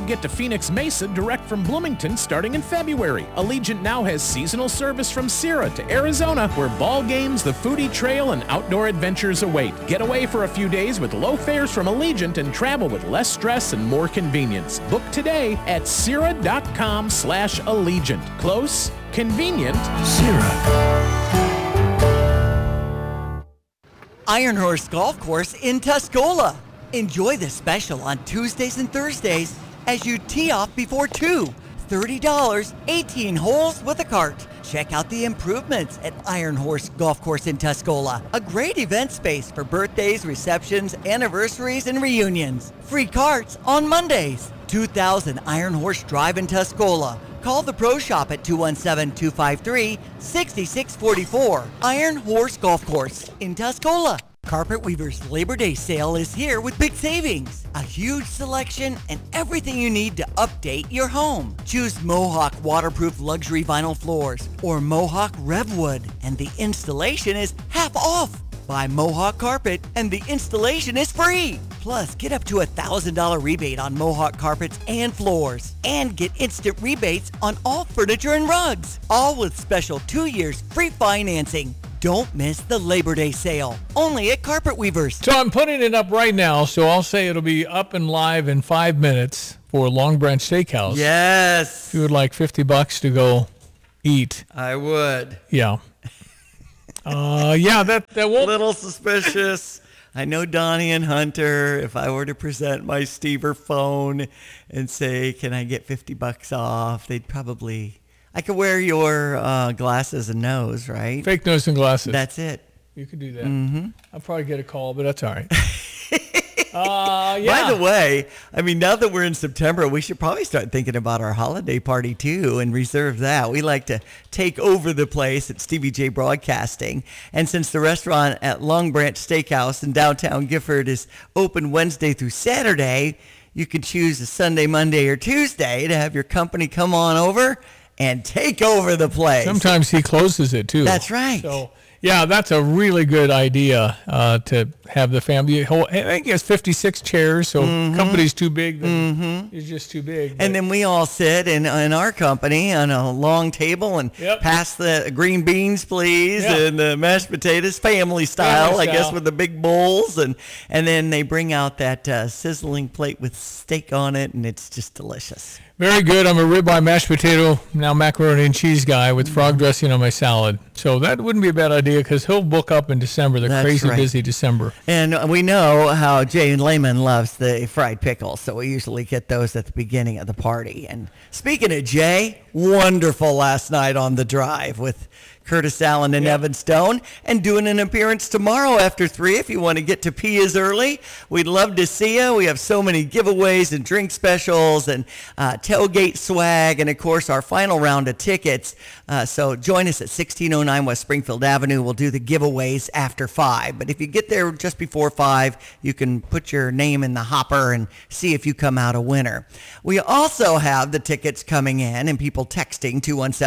get to Phoenix Mesa direct from Bloomington starting in February. Allegiant now has seasonal service from Sierra to Arizona, where ball games, the foodie trail, and outdoor adventures await. Get away for a few days with low fares from Allegiant and travel with less stress and more convenience. Book today at Sierra.com/Allegiant. Close, convenient, Sierra. Iron Horse Golf Course in Tuscola. Enjoy the special on Tuesdays and Thursdays as you tee off before 2. $30, 18 holes with a cart. Check out the improvements at Iron Horse Golf Course in Tuscola. A great event space for birthdays, receptions, anniversaries, and reunions. Free carts on Mondays. 2000 Iron Horse Drive in Tuscola. Call the Pro Shop at 217-253-6644. Iron Horse Golf Course in Tuscola. Carpet Weaver's Labor Day sale is here with big savings. A huge selection and everything you need to update your home. Choose Mohawk waterproof luxury vinyl floors or Mohawk Revwood, and the installation is half off. Buy Mohawk carpet and the installation is free. Plus, get up to $1,000 rebate on Mohawk carpets and floors. And get instant rebates on all furniture and rugs. All with special 2 years free financing. Don't miss the Labor Day sale. Only at Carpet Weavers. So I'm putting it up right now, so I'll say it'll be up and live in 5 minutes for Long Branch Steakhouse. Yes. If you would like $50 to go eat. I would. Yeah. That won't. Little suspicious. I know Donnie and Hunter, if I were to present my Stever phone and say, can I get $50 off, they'd probably, I could wear your glasses and nose, right? Fake nose and glasses. That's it. You could do that. Mm-hmm. I'll probably get a call, but that's all right. By the way, I mean, now that we're in September, we should probably start thinking about our holiday party too and reserve that. We like to take over the place at Stevie J Broadcasting. And since the restaurant at Long Branch Steakhouse in downtown Gifford is open Wednesday through Saturday, you can choose a Sunday, Monday, or Tuesday to have your company come on over and take over the place. Sometimes he closes it too. That's right. So, yeah, that's a really good idea to have the family. I think he has 56 chairs, so company's too big. It's just too big. And then we all sit in our company on a long table and pass the green beans, please, and the mashed potatoes, family style, I guess, with the big bowls. And then they bring out that sizzling plate with steak on it, and it's just delicious. Very good. I'm a ribeye, mashed potato, now macaroni and cheese guy with frog dressing on my salad. So that wouldn't be a bad idea because he'll book up in December, the crazy busy December. And we know how Jay Lehman loves the fried pickles, so we usually get those at the beginning of the party. And speaking of Jay, wonderful last night on the drive with Curtis Allen and Evan Stone, and doing an appearance tomorrow after 3 if you want to get to Pia's early. We'd love to see you. We have so many giveaways and drink specials and tailgate swag, and of course our final round of tickets. So join us at 1609 West Springfield Avenue. We'll do the giveaways after 5. But if you get there just before 5, you can put your name in the hopper and see if you come out a winner. We also have the tickets coming in and people texting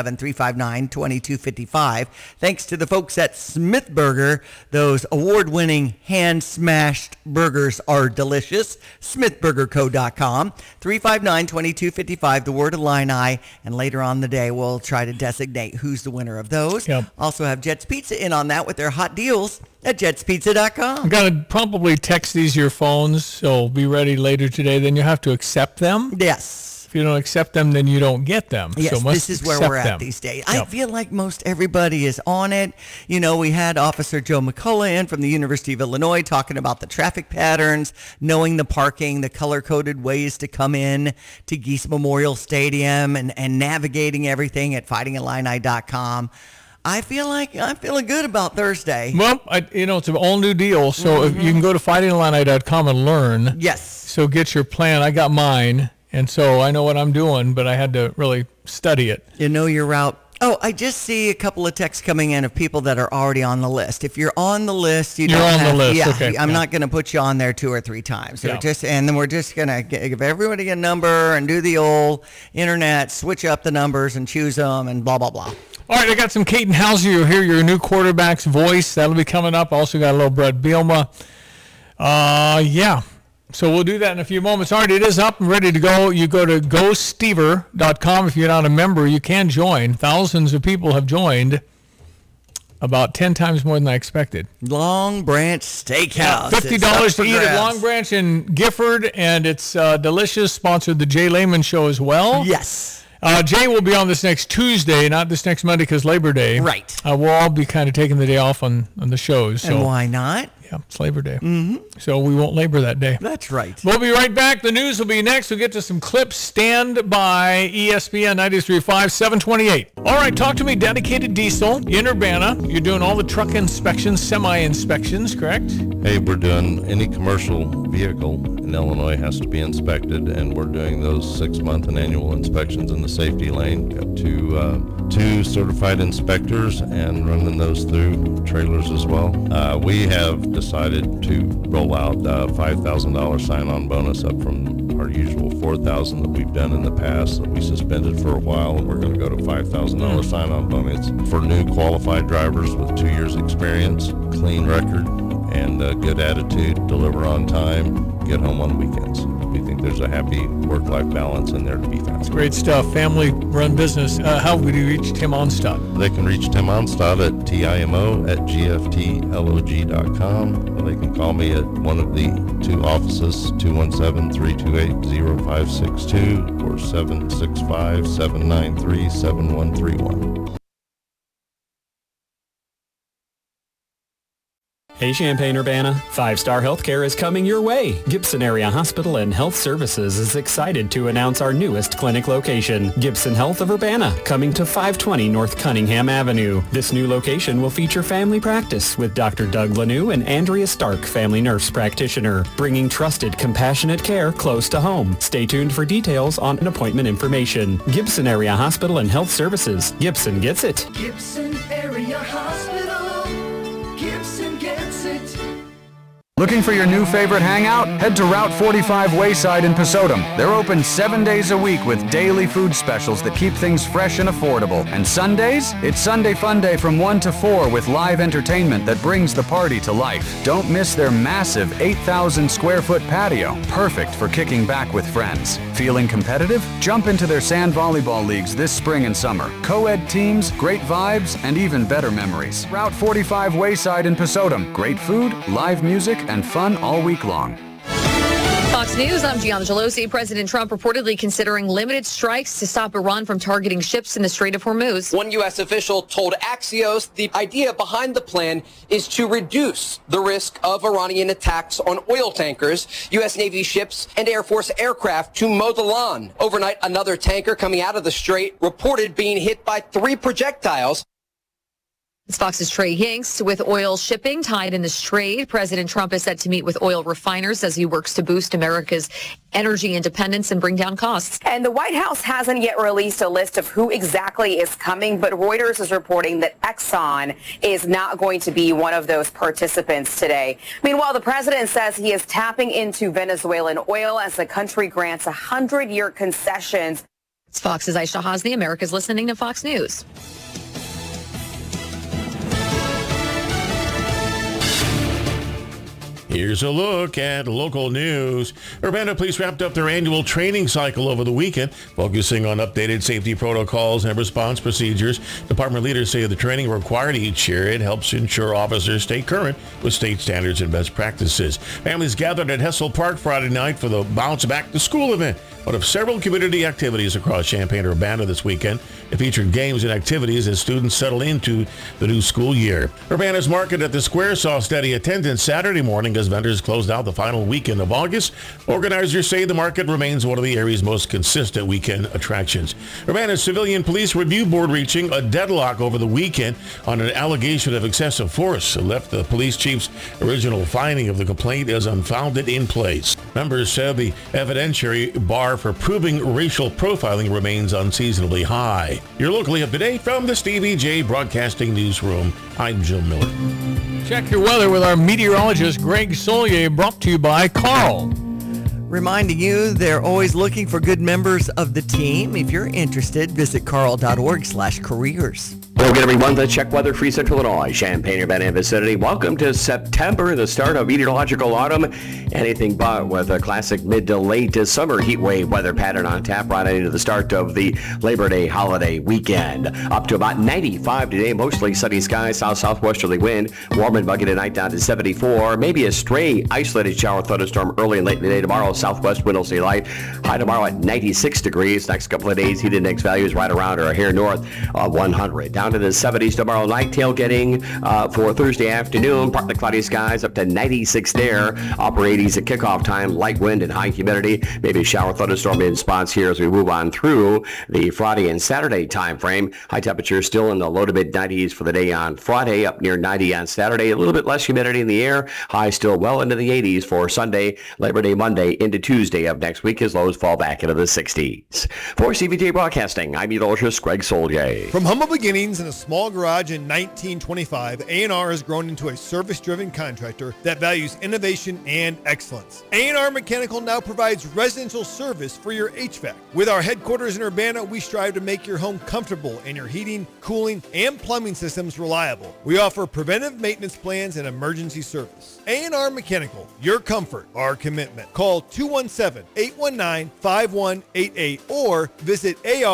217-359-2255. Thanks to the folks at Smith Burger. Those award-winning hand-smashed burgers are delicious. SmithBurgerCo.com. 359-2255, the word Illini, and later on the day we'll try to designate who's the winner of those. Also have Jets Pizza in on that with their hot deals at jetspizza.com. I'm going to probably text these to your phones, so be ready later today. Then you have to accept them. Yes. If you don't accept them, then you don't get them. Yes, so this is where we're at these days. I feel like most everybody is on it. You know, we had Officer Joe McCullough in from the University of Illinois talking about the traffic patterns, knowing the parking, the color-coded ways to come in to Geese Memorial Stadium, and navigating everything at fightingillini.com. I feel like I'm feeling good about Thursday. Well, it's an all-new deal, so if you can go to fightingillini.com and learn. Yes. So get your plan. I got mine. And so I know what I'm doing, but I had to really study it. You know your route. Oh, I just see a couple of texts coming in of people that are already on the list. If you're on the list, you're on the list. Yeah, okay. I'm not going to put you on there 2 or 3 times. So and then we're just going to give everybody a number and do the old internet, switch up the numbers and choose them and blah, blah, blah. All right, I got some Caden Hauser. You'll hear your new quarterback's voice. That'll be coming up. Also got a little Brett Bielma. So we'll do that in a few moments. All right, it is up and ready to go. You go to gostever.com. If you're not a member, you can join. Thousands of people have joined. About 10 times more than I expected. Long Branch Steakhouse. $50 to eat at Long Branch in Gifford, and it's delicious. Sponsored the Jay Lehman Show as well. Yes. Jay will be on this next Tuesday, not this next Monday because Labor Day. Right. We'll all be kind of taking the day off on the shows. So. And why not? Yeah, it's Labor Day. Mm-hmm. So we won't labor that day. That's right. We'll be right back. The news will be next. We'll get to some clips. Stand by ESPN 93.5, 728. All right, talk to me. Dedicated Diesel in Urbana. You're doing all the truck inspections, semi-inspections, correct? Hey, we're doing any commercial vehicle in Illinois has to be inspected, and we're doing those 6-month and annual inspections in the safety lane. Got two certified inspectors and running those through trailers as well. We have decided to roll out a $5,000 sign-on bonus up from our usual $4,000 that we've done in the past that we suspended for a while, and we're going to go to $5,000 sign-on bonus for new qualified drivers with 2 years experience, clean record, and a good attitude, deliver on time, get home on weekends. We think there's a happy work-life balance in there to be found. Great stuff. Family-run business. How would you reach Tim Onstad? They can reach Tim Onstad at TIMO@GFTLOG.com. Or they can call me at one of the two offices, 217-328-0562 or 765-793-7131. Hey Champaign-Urbana, 5-Star Healthcare is coming your way. Gibson Area Hospital and Health Services is excited to announce our newest clinic location, Gibson Health of Urbana, coming to 520 North Cunningham Avenue. This new location will feature family practice with Dr. Doug Lanou and Andrea Stark, family nurse practitioner, bringing trusted, compassionate care close to home. Stay tuned for details on appointment information. Gibson Area Hospital and Health Services. Gibson gets it. Gibson Area Hospital. Gibson gets it. Looking for your new favorite hangout? Head to Route 45 Wayside in Pasodum. They're open 7 days a week with daily food specials that keep things fresh and affordable. And Sundays? It's Sunday Fun Day from 1 to 4 with live entertainment that brings the party to life. Don't miss their massive 8,000 square foot patio, perfect for kicking back with friends. Feeling competitive? Jump into their sand volleyball leagues this spring and summer. Co-ed teams, great vibes, and even better memories. Route 45 Wayside in Pasodum. Great food, live music, and fun all week long. Fox News, I'm Gianna Gelosi. President Trump reportedly considering limited strikes to stop Iran from targeting ships in the Strait of Hormuz. One U.S. official told Axios the idea behind the plan is to reduce the risk of Iranian attacks on oil tankers, U.S. Navy ships, and Air Force aircraft to mow the lawn. Overnight, another tanker coming out of the strait reported being hit by 3 projectiles. It's Fox's Trey Hinks. With oil shipping tied in the strait, President Trump is set to meet with oil refiners as he works to boost America's energy independence and bring down costs. And the White House hasn't yet released a list of who exactly is coming, but Reuters is reporting that Exxon is not going to be one of those participants today. Meanwhile, the president says he is tapping into Venezuelan oil as the country grants 100-year concessions. It's Fox's Aisha Hasni. America's listening to Fox News. Here's a look at local news. Urbana Police wrapped up their annual training cycle over the weekend, focusing on updated safety protocols and response procedures. Department leaders say the training required each year. It helps ensure officers stay current with state standards and best practices. Families gathered at Hessel Park Friday night for the Bounce Back to School event, one of several community activities across Champaign-Urbana this weekend. It featured games and activities as students settle into the new school year. Urbana's market at the Square saw steady attendance Saturday morning as vendors closed out the final weekend of August. Organizers say the market remains one of the area's most consistent weekend attractions. Urbana's Civilian Police Review Board reaching a deadlock over the weekend on an allegation of excessive force. It left the police chief's original finding of the complaint as unfounded in place. Members said the evidentiary bar for proving racial profiling remains unseasonably high. You're locally up to date from the Stevie J Broadcasting Newsroom. I'm Jill Miller. Check your weather with our meteorologist, Greg Solier, brought to you by Carl. Reminding you, they're always looking for good members of the team. If you're interested, visit carl.org/careers. Hello again, everyone. The Check Weather, Free Central Illinois, Champaign-Urbana and vicinity. Welcome to September, the start of meteorological autumn. Anything but with a classic mid to late summer heat wave weather pattern on tap right into the start of the Labor Day holiday weekend. Up to about 95 today, mostly sunny skies, south-southwesterly wind. Warm and muggy tonight down to 74. Maybe a stray isolated shower thunderstorm early and late in the day tomorrow. Southwest wind will stay light. High tomorrow at 96 degrees. Next couple of days, heat index values right around or here north of 100. Down to the 70s tomorrow night, tailgating for Thursday afternoon. Partly cloudy skies up to 96 there. Upper 80s at kickoff time. Light wind and high humidity. Maybe a shower thunderstorm in spots here as we move on through the Friday and Saturday time frame. High temperatures still in the low to mid 90s for the day on Friday, up near 90 on Saturday. A little bit less humidity in the air. High still well into the 80s for Sunday, Labor Day Monday into Tuesday of next week as lows fall back into the 60s. For CVJ Broadcasting, I'm meteorologist Greg Soldier. From humble beginnings in a small garage in 1925, A&R has grown into a service-driven contractor that values innovation and excellence. A&R Mechanical now provides residential service for your HVAC. With our headquarters in Urbana, we strive to make your home comfortable and your heating, cooling, and plumbing systems reliable. We offer preventive maintenance plans and emergency service. A&R Mechanical, your comfort, our commitment. Call 217-819-5188 or visit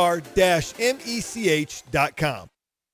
ar-mech.com.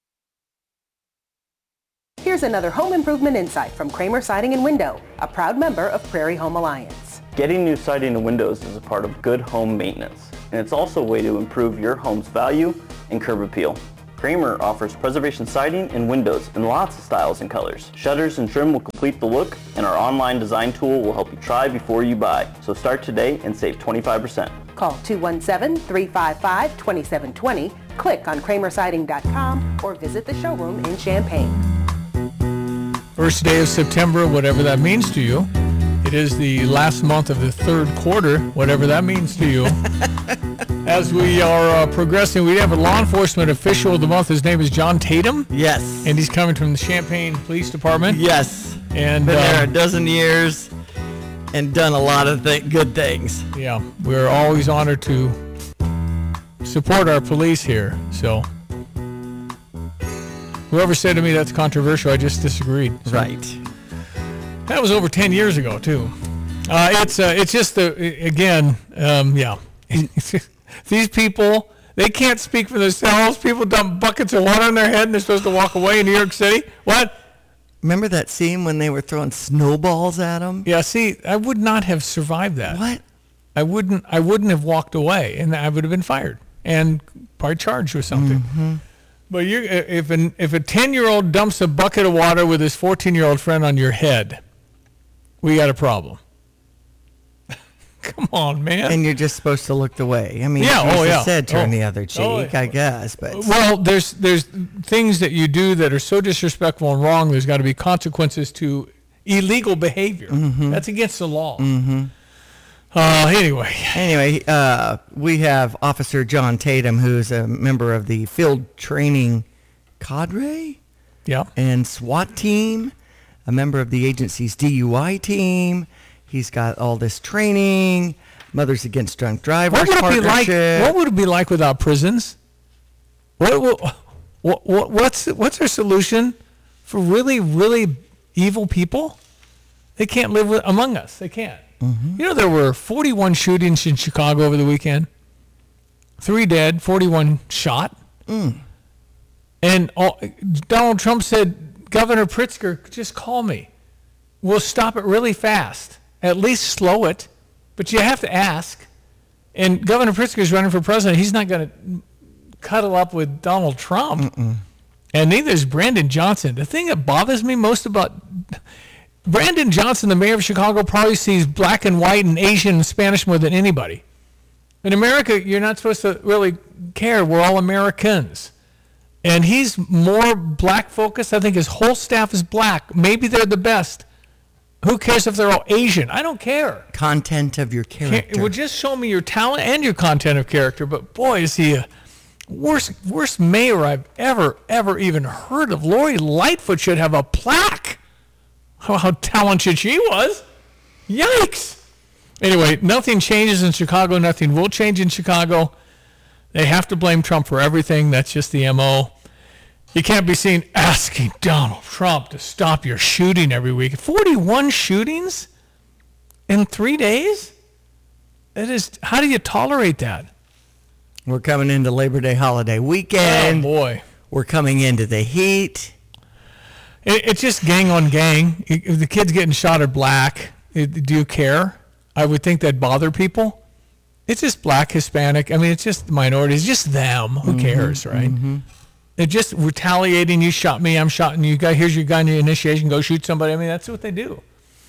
Here's another home improvement insight from Kramer Siding and Window, a proud member of Prairie Home Alliance. Getting new siding and windows is a part of good home maintenance, and it's also a way to improve your home's value and curb appeal. Kramer offers preservation siding and windows in lots of styles and colors. Shutters and trim will complete the look, and our online design tool will help you try before you buy. So start today and save 25%. Call 217-355-2720, click on kramersiding.com, or visit the showroom in Champaign. First day of September, whatever that means to you. It is the last month of the third quarter, whatever that means to you. As we are progressing, we have a law enforcement official of the month. His name is John Tatum. Yes. And he's coming from the Champaign Police Department. Yes. And been there a dozen years and done a lot of good things. Yeah, we're always honored to support our police here. So whoever said to me that's controversial, I just disagreed. So. Right. That was over 10 years ago, too. It's just, yeah. These people, they can't speak for themselves. People dump buckets of water on their head and they're supposed to walk away in New York City. What? Remember that scene when they were throwing snowballs at them? Yeah, see, I would not have survived that. What? I wouldn't have walked away, and I would have been fired and probably charged with something. Mm-hmm. But if a 10-year-old dumps a bucket of water with his 14-year-old friend on your head, we got a problem. Come on, man. And you're just supposed to look the way. I mean, yeah, said turn the other cheek, I guess. But well, there's things that you do that are so disrespectful and wrong. There's got to be consequences to illegal behavior. Mm-hmm. That's against the law. Mm-hmm. Anyway, we have Officer John Tatum, who's a member of the field training cadre, and SWAT team, a member of the agency's DUI team. He's got all this training, Mothers Against Drunk Drivers partnership. What would it be like without prisons? What's our solution for really, really evil people? They can't live among us. They can't. Mm-hmm. You know, there were 41 shootings in Chicago over the weekend. 3 dead, 41 shot. And Donald Trump said, Governor Pritzker, just call me. We'll stop it really fast. At least slow it. But you have to ask. And Governor Pritzker is running for president. He's not going to cuddle up with Donald Trump. And neither is Brandon Johnson. The thing that bothers me most about Brandon Johnson, the mayor of Chicago, probably sees black and white and Asian and Spanish more than anybody. In America, you're not supposed to really care. We're all Americans. And he's more black focused. I think his whole staff is black. Maybe they're the best. Who cares if they're all Asian? I don't care. Content of your character. Well, just show me your talent and your content of character. But boy, is he a worst mayor I've ever even heard of. Lori Lightfoot should have a plaque. How talented she was. Yikes. Anyway, nothing changes in Chicago. Nothing will change in Chicago. They have to blame Trump for everything. That's just the MO. You can't be seen asking Donald Trump to stop your shooting every week. 41 shootings in 3 days? How do you tolerate that? We're coming into Labor Day holiday weekend. Oh, boy. We're coming into the heat. It's just gang on gang. If the kid's getting shot at black, do you care? I would think that'd bother people. It's just black, Hispanic. I mean, it's just minorities. Just them. Who cares, right? Mm-hmm. They're just retaliating. You shot me, I'm shotting you. Here's your gun, your initiation. Go shoot somebody. I mean, that's what they do.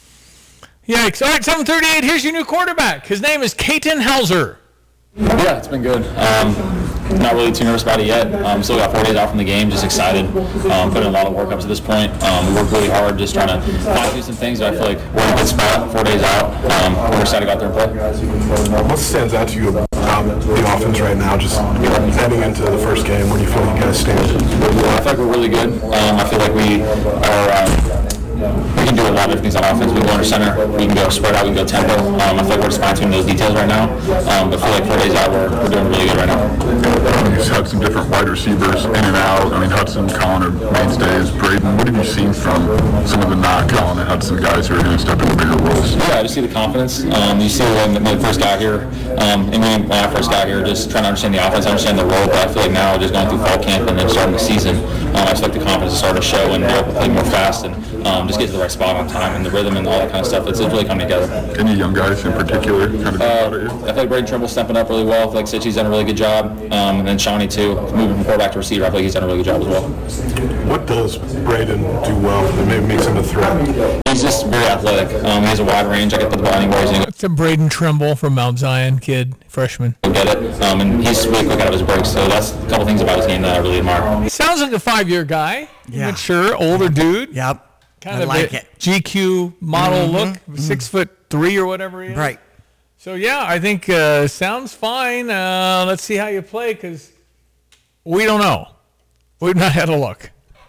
Yikes. All right, 7:38. Here's your new quarterback. His name is Katin Hauser. Yeah, it's been good. Not really too nervous about it yet. Still got 4 days out from the game. Just excited. Put in a lot of work up to this point. We worked really hard just trying to do some things. I feel like we're in a good spot 4 days out. We're excited to go out there and play. What stands out to you about the offense right now, just heading into the first game? Where do you feel you guys stand? I feel like we're really good. I feel like we are... we can do a lot of things on offense. We can go under center. We can go spread out. We can go tempo. I feel like we're just fine-tuning those details right now. But I feel like 4 days out, we're doing really good right now. You've had some different wide receivers in and out. I mean, Hudson, Colin are mainstays. Braden, what have you seen from some of the not Colin and Hudson guys who are going to step into bigger roles? Yeah, I just see the confidence. You see when I first got here, and when I first got here, just trying to understand the offense, understand the role. But I feel like now, just going through fall camp and then starting the season, I just like the confidence to start to show and be able to play more fast and just get to the right spot on time and the rhythm and all that kind of stuff. It's really coming together. Any young guys in particular kind of out at you? I feel like Braden Trimble's stepping up really well. I feel like Sitchy's done a really good job. And then Shawnee, too, moving from quarterback to receiver. I feel like he's done a really good job as well. What does Braden do well that maybe makes him a threat? He's just very athletic. He has a wide range. I can put the ball anywhere. It's a Braden Trimble from Mount Zion kid, freshman. Get it. And he's really quick out of his breaks. So that's a couple things about his game that I really admire. He sounds like a 5-year guy. Yeah. Mature, older dude. Yep. Kind I of like it. GQ model look, 6'3" or whatever he is. Right. So, yeah, I think sounds fine. Let's see how you play because we don't know. We've not had a look.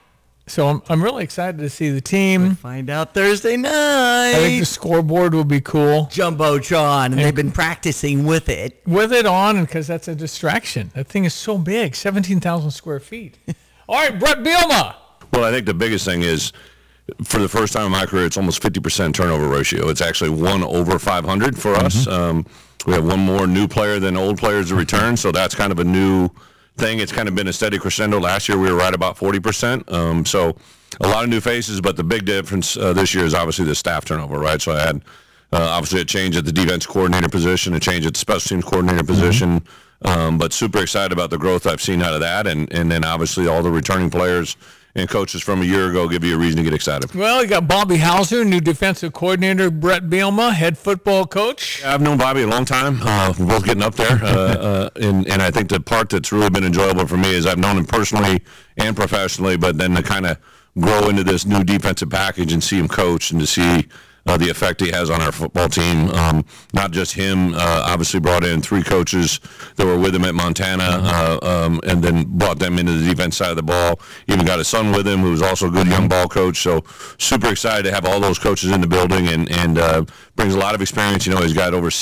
So I'm really excited to see the team. We'll find out Thursday night. I think the scoreboard will be cool. Jumbotron, and they've been practicing with it. With it on, because that's a distraction. That thing is so big, 17,000 square feet. All right, Brett Bielema. Well, I think the biggest thing is, for the first time in my career, it's almost 50% turnover ratio. It's actually 1 over 500 for us. We have one more new player than old players to return, so that's kind of a new thing. It's kind of been a steady crescendo. Last year we were right about 40%. So a lot of new faces, but the big difference this year is obviously the staff turnover, right? So I had obviously a change at the defense coordinator position, a change at the special teams coordinator position, but super excited about the growth I've seen out of that, and then obviously all the returning players and coaches from a year ago give you a reason to get excited. Well, you got Bobby Hauser, new defensive coordinator, Brett Bielema, head football coach. Yeah, I've known Bobby a long time. We're both getting up there. And I think the part that's really been enjoyable for me is I've known him personally and professionally, but then to kind of grow into this new defensive package and see him coach and to see the effect he has on our football team. Not just him, obviously brought in 3 coaches that were with him at Montana and then brought them into the defense side of the ball. Even got his son with him, who was also a good young ball coach. So super excited to have all those coaches in the building and brings a lot of experience. You know, he's got over,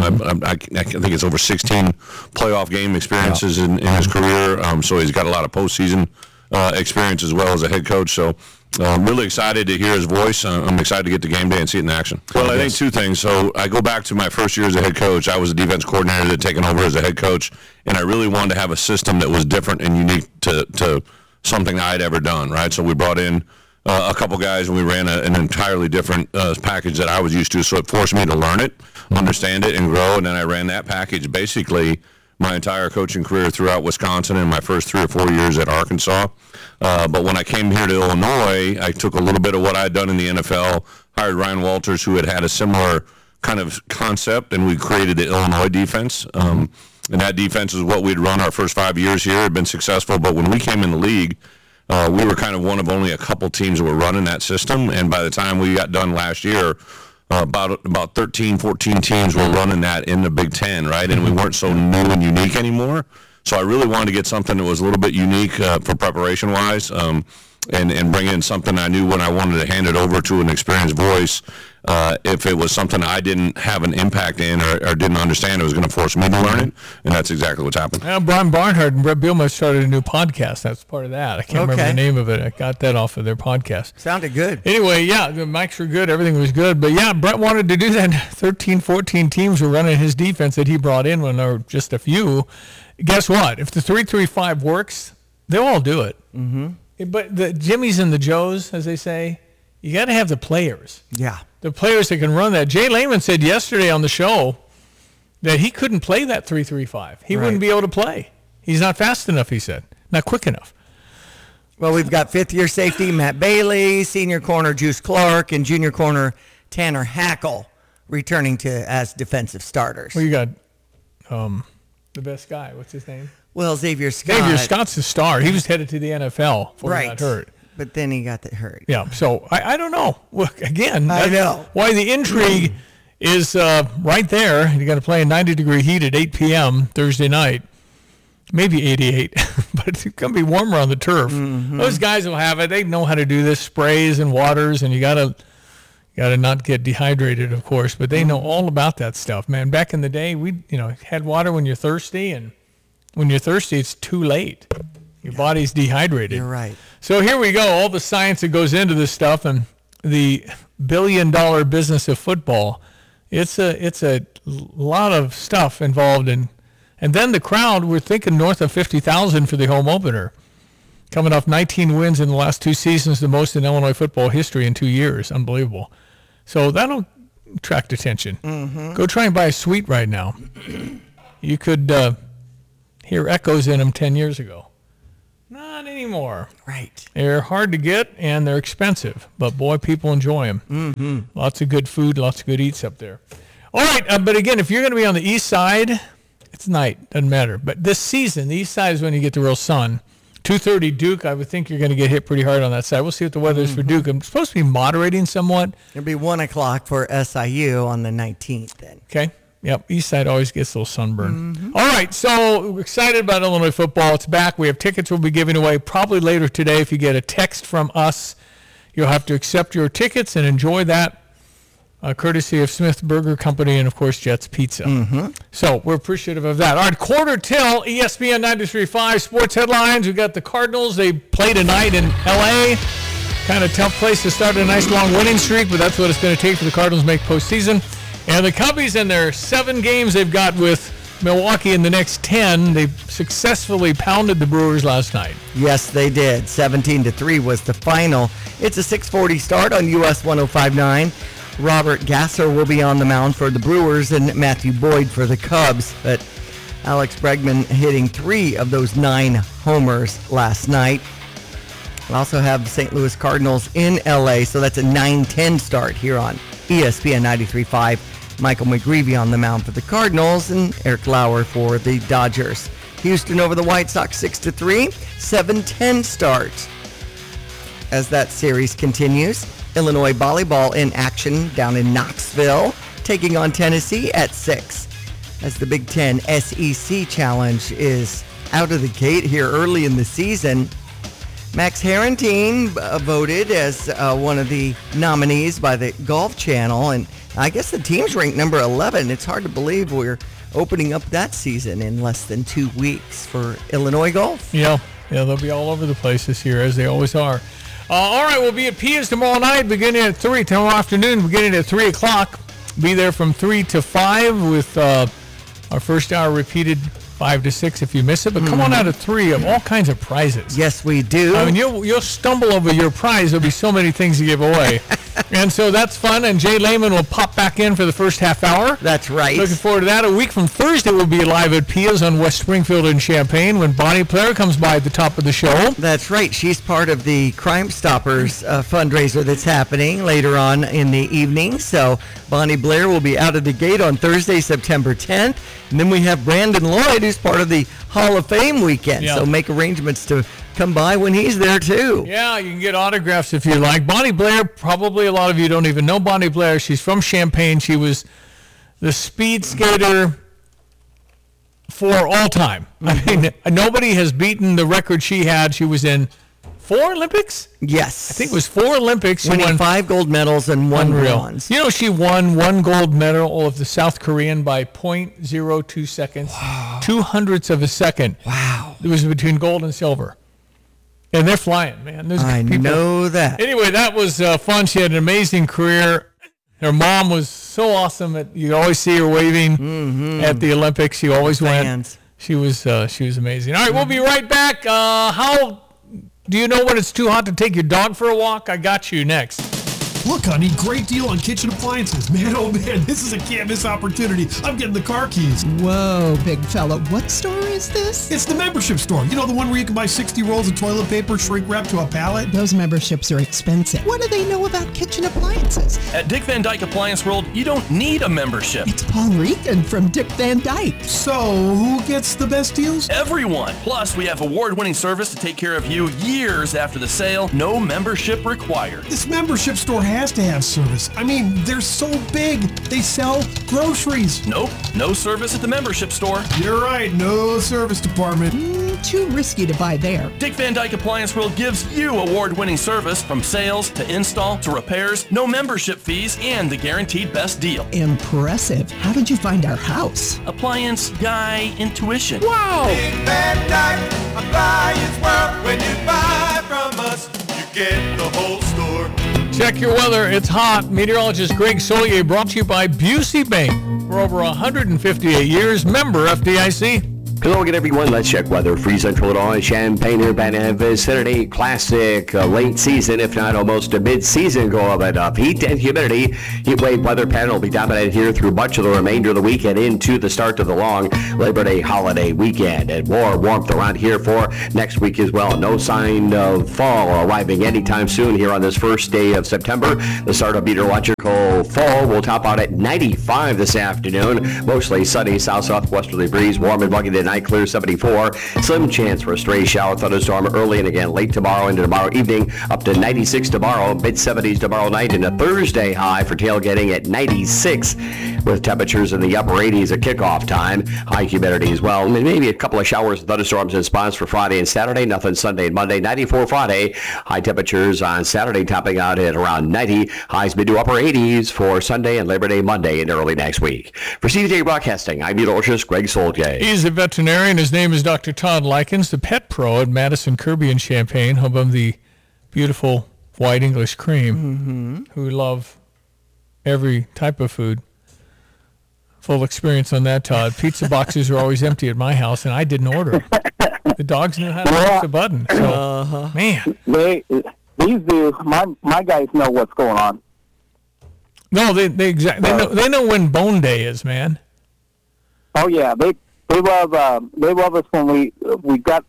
I think it's over 16 playoff game experiences in his career. So he's got a lot of postseason experience as well as a head coach. So I'm really excited to hear his voice. I'm excited to get to game day and see it in action. Well, I think 2 things. So I go back to my first year as a head coach. I was a defense coordinator that had taken over as a head coach, and I really wanted to have a system that was different and unique to something I'd ever done, right? So we brought in a couple guys, and we ran an entirely different package that I was used to, so it forced me to learn it, understand it, and grow, and then I ran that package basically my entire coaching career throughout Wisconsin and my first 3 or 4 years at Arkansas. But when I came here to Illinois, I took a little bit of what I'd done in the NFL, hired Ryan Walters, who had a similar kind of concept, and we created the Illinois defense. And that defense is what we'd run our first 5 years here. It had been successful, but when we came in the league, we were kind of one of only a couple teams that were running that system. And by the time we got done last year, about 13, 14 teams were running that in the Big Ten, right? And we weren't so new and unique anymore. So I really wanted to get something that was a little bit unique for preparation-wise. and bring in something I knew when I wanted to hand it over to an experienced voice. If it was something I didn't have an impact in or didn't understand, it was going to force me to learn it, and that's exactly what's happened. Brian Barnhart and Brett Bielema started a new podcast. That's part of that. I can't remember the name of it. I got that off of their podcast. Sounded good. Anyway, yeah, the mics were good. Everything was good. But, yeah, Brett wanted to do that. 13, 14 teams were running his defense that he brought in when there were just a few. Guess what? If the 3-3-5 works, they'll all do it. Mm-hmm. But the Jimmies and the Joes, as they say, you got to have the players. Yeah. The players that can run that. Jay Lehman said yesterday on the show that he couldn't play that 3-3-5. He wouldn't be able to play. He's not fast enough, he said. Not quick enough. Well, we've got fifth-year safety Matt Bailey, senior corner Juice Clark, and junior corner Tanner Hackle returning as defensive starters. Well, you got the best guy. What's his name? Well, Xavier Scott. Xavier Scott's the star. He was headed to the NFL before he got hurt. But then he got hurt. Yeah, so I don't know. Look, again, I know why the intrigue is right there. You got to play in 90-degree heat at 8 p.m. Thursday night. Maybe 88, but it's going to be warmer on the turf. Mm-hmm. Those guys will have it. They know how to do this, sprays and waters, and you got to not get dehydrated, of course, but they know all about that stuff, man. Back in the day, we had water when you're thirsty, and when you're thirsty, it's too late. Your body's dehydrated. You're right. So here we go, all the science that goes into this stuff and the billion-dollar business of football. It's a lot of stuff involved in. And then the crowd, we're thinking north of 50,000 for the home opener. Coming off 19 wins in the last 2 seasons, the most in Illinois football history in 2 years. Unbelievable. So that'll attract attention. Mm-hmm. Go try and buy a suite right now. You could hear echoes in them 10 years ago. Not anymore. Right. They're hard to get, and they're expensive. But, boy, people enjoy them. Mm-hmm. Lots of good food, lots of good eats up there. All right, but, again, if you're going to be on the east side, it's night. Doesn't matter. But this season, the east side is when you get the real sun. 2:30 Duke, I would think you're going to get hit pretty hard on that side. We'll see what the weather is for Duke. I'm supposed to be moderating somewhat. It'll be 1 o'clock for SIU on the 19th then. Okay. Yep, east side always gets a little sunburn. Mm-hmm. All right, so we're excited about Illinois football. It's back. We have tickets we'll be giving away probably later today. If you get a text from us, you'll have to accept your tickets and enjoy that, courtesy of Smith Burger Company and, of course, Jets Pizza. Mm-hmm. So we're appreciative of that. All right, quarter till ESPN 93.5 sports headlines. We've got the Cardinals. They play tonight in L.A. Kind of tough place to start a nice long winning streak, but that's what it's going to take for the Cardinals to make postseason. And the Cubbies, in their 7 games they've got with Milwaukee in the next 10, they successfully pounded the Brewers last night. Yes, they did. 17-3 was the final. It's a 6:40 start on US 105.9. Robert Gasser will be on the mound for the Brewers and Matthew Boyd for the Cubs. But Alex Bregman hitting 3 of those 9 homers last night. We'll also have the St. Louis Cardinals in L.A., so that's a 9-10 start here on ESPN 93.5. Michael McGreevy on the mound for the Cardinals and Eric Lauer for the Dodgers. Houston over the White Sox 6-3, 7-10 start. As that series continues, Illinois volleyball in action down in Knoxville, taking on Tennessee at 6. As the Big Ten SEC Challenge is out of the gate here early in the season, Max Harrington voted as one of the nominees by the Golf Channel, and I guess the team's ranked number 11. It's hard to believe we're opening up that season in less than 2 weeks for Illinois golf. Yeah, they'll be all over the place this year, as they always are. All right, we'll be at Pia's tomorrow night, beginning at 3, tomorrow afternoon, beginning at 3 o'clock. Be there from 3 to 5 with our first hour repeated 5 to 6 if you miss it. But come on out at 3 of all kinds of prizes. Yes, we do. I mean, you'll stumble over your prize. There'll be so many things to give away. And so that's fun. And Jay Lehman will pop back in for the first half hour. That's right. Looking forward to that. A week from Thursday, we'll be live at Pia's on West Springfield and Champaign when Bonnie Blair comes by at the top of the show. That's right. She's part of the Crime Stoppers fundraiser that's happening later on in the evening. So Bonnie Blair will be out of the gate on Thursday, September 10th. And then we have Brandon Lloyd, who's part of the Hall of Fame weekend. Yeah. So make arrangements to come by when he's there, too. Yeah, you can get autographs if you like. Bonnie Blair, probably a lot of you don't even know Bonnie Blair. She's from Champaign. She was the speed skater for all time. I mean, nobody has beaten the record she had. She was in 4 Olympics? Yes. I think it was 4 Olympics. She Winning won 5 gold medals and 1 bronze. You know, she won 1 gold medal of the South Korean by 0.02 seconds. Wow. 200ths of a second. Wow. It was between gold and silver. And they're flying, man. I know that. Anyway, that was fun. She had an amazing career. Her mom was so awesome. You always see her waving at the Olympics. She always went. She was amazing. All right, we'll be right back. How do you know when it's too hot to take your dog for a walk? I got you next. Look, honey, great deal on kitchen appliances. Man, oh man, this is a can't miss opportunity. I'm getting the car keys. Whoa, big fella. What store is this? It's the membership store. You know, the one where you can buy 60 rolls of toilet paper shrink wrapped to a pallet? Those memberships are expensive. What do they know about kitchen appliances? At Dick Van Dyke Appliance World, you don't need a membership. It's Paul Regan from Dick Van Dyke. So, who gets the best deals? Everyone. Plus, we have award-winning service to take care of you years after the sale. No membership required. This membership store has to have service. I mean, they're so big. They sell groceries. Nope, no service at the membership store. You're right, no service department. Too risky to buy there. Dick Van Dyke Appliance World gives you award-winning service from sales to install to repairs, no membership fees, and the guaranteed best deal. Impressive. How did you find our house? Appliance Guy Intuition. Wow! Dick Van Dyke Appliance World. When you buy from us, you get the whole store. Check your weather. It's hot. Meteorologist Greg Solier brought to you by Busey Bank. For over 158 years, member FDIC. Hello again, everyone. Let's check weather. Free Central Illinois, Champaign-Urbana vicinity. Classic late season, if not almost a mid-season go of it up. Heat and humidity. Heat wave weather pattern will be dominated here through much of the remainder of the weekend into the start of the long Labor Day holiday weekend. And more warmth around here for next week as well. No sign of fall arriving anytime soon here on this first day of September. The start of meteorological fall will top out at 95 this afternoon. Mostly sunny south-southwesterly breeze, warm and muggy tonight. Clear 74. Slim chance for a stray shower thunderstorm early and again late tomorrow into tomorrow evening. Up to 96 tomorrow. Mid-70s tomorrow night, and a Thursday high for tailgating at 96 with temperatures in the upper 80s at kickoff time. High humidity as well. Maybe a couple of showers and thunderstorms in spots for Friday and Saturday. Nothing Sunday and Monday. 94 Friday. High temperatures on Saturday topping out at around 90. Highs mid to upper 80s for Sunday and Labor Day Monday and early next week. For CDJ Broadcasting, I'm meteorologist Greg Solgay. He's a veterinarian. His name is Dr. Todd Likens, the pet pro at Madison Kirby in Champaign, home of the beautiful white English cream, who love every type of food. Full experience on that, Todd. Pizza boxes are always empty at my house, and I didn't order. The dogs knew how to push the button. So, man. These do. My guys know what's going on. No, they know when Bone Day is, man. Oh yeah, they love us when we got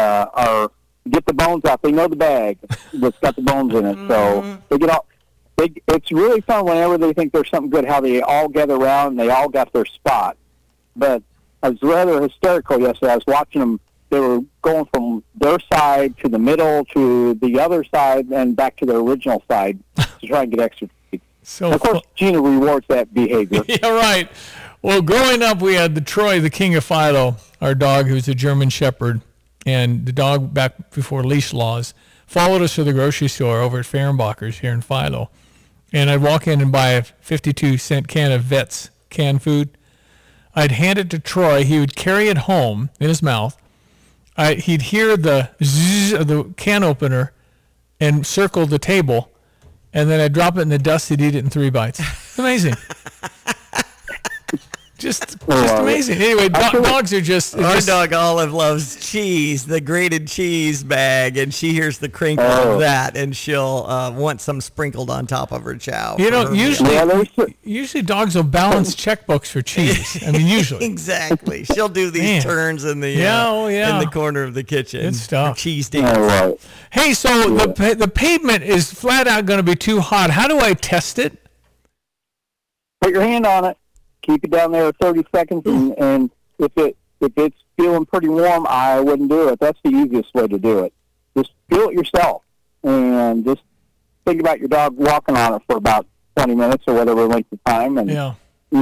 get the bones out. They know the bag that's got the bones in it, so they get all. It's really fun whenever they think there's something good, how they all gather around and they all got their spot. But I was rather hysterical yesterday. I was watching them. They were going from their side to the middle to the other side and back to their original side to try and get extra treats. So of course, Gina rewards that behavior. Yeah, right. Well, growing up, we had the Troy, the king of Philo, our dog, who's a German Shepherd, and the dog, back before leash laws, followed us to the grocery store over at Fehrenbacher's here in Philo. And I'd walk in and buy a 52-cent can of Vet's canned food. I'd hand it to Troy. He would carry it home in his mouth. He'd hear the zzz of the can opener and circle the table, and then I'd drop it in the dust. He'd eat it in 3 bites. It's amazing. Just amazing. Anyway, dogs are just... Our dog Olive loves cheese, the grated cheese bag, and she hears the crinkle of that, and she'll want some sprinkled on top of her chow. You know, usually dogs will balance checkbooks for cheese. I mean, usually. Exactly. She'll do these turns in the in the corner of the kitchen. Good stuff. Cheese dance. Hey, so the pavement is flat out going to be too hot. How do I test it? Put your hand on it. Keep it down there 30 seconds, and if it's feeling pretty warm, I wouldn't do it. That's the easiest way to do it. Just feel it yourself, and just think about your dog walking on it for about 20 minutes or whatever length of time, and